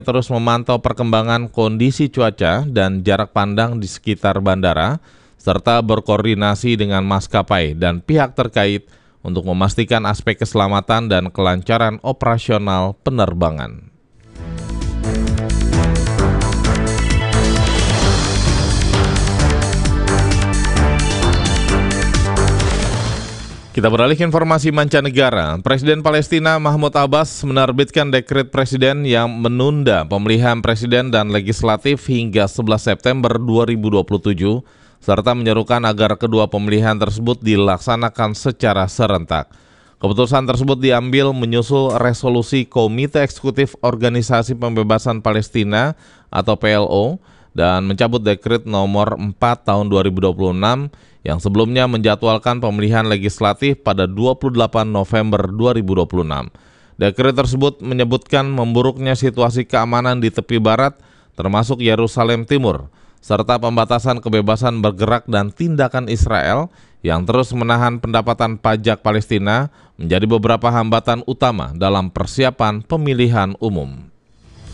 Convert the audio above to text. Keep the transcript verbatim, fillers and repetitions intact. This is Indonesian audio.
terus memantau perkembangan kondisi cuaca dan jarak pandang di sekitar bandara, serta berkoordinasi dengan maskapai dan pihak terkait untuk memastikan aspek keselamatan dan kelancaran operasional penerbangan. Kita beralih ke informasi mancanegara. Presiden Palestina Mahmud Abbas menerbitkan dekret presiden yang menunda pemilihan presiden dan legislatif hingga sebelas September dua ribu dua puluh tujuh, serta menyerukan agar kedua pemilihan tersebut dilaksanakan secara serentak. Keputusan tersebut diambil menyusul resolusi Komite Eksekutif Organisasi Pembebasan Palestina atau P L O dan mencabut dekret nomor empat tahun dua ribu dua puluh enam yang sebelumnya menjadwalkan pemilihan legislatif pada dua puluh delapan November dua ribu dua puluh enam. Dekret tersebut menyebutkan memburuknya situasi keamanan di tepi barat, termasuk Yerusalem Timur, serta pembatasan kebebasan bergerak dan tindakan Israel yang terus menahan pendapatan pajak Palestina menjadi beberapa hambatan utama dalam persiapan pemilihan umum.